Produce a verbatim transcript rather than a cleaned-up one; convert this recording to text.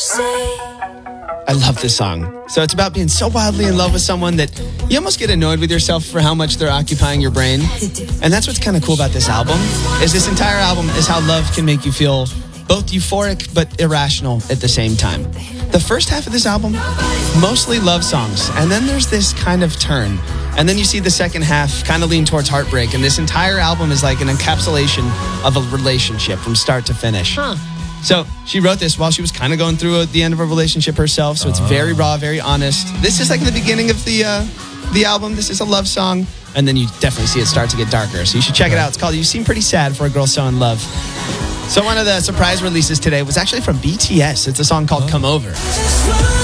I love this song. So it's about being so wildly in love with someone that you almost get annoyed with yourself for how much they're occupying your brain. And that's what's kind of cool about this album, is this entire album is how love can make you feel both euphoric but irrational at the same time. The first half of this album, mostly love songs. And then there's this kind of turn. And then you see the second half kind of lean towards heartbreak. And this entire album is like an encapsulation of a relationship from start to finish. Huh. So she wrote this while she was kind of going through the end of a relationship herself. So it's very raw, very honest. This is like the beginning of the uh, the album. This is a love song. And then you definitely see it start to get darker. So you should check it out. It's called You Seem Pretty Sad for a Girl So in Love. So one of the surprise releases today was actually from B T S. It's a song called Come Over.